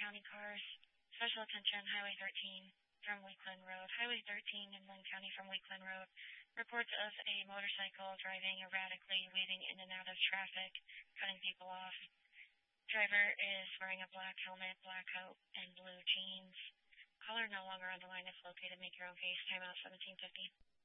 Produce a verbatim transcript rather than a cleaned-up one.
County cars. Special attention, Highway thirteen from Lakeland Road. Highway thirteen in Lynn County from Lakeland Road. Reports of a motorcycle driving erratically, weaving in and out of traffic, cutting people off. Driver is wearing a black helmet, black coat, and blue jeans. Caller no longer on the line is located. Make your own case. Timeout seventeen fifty.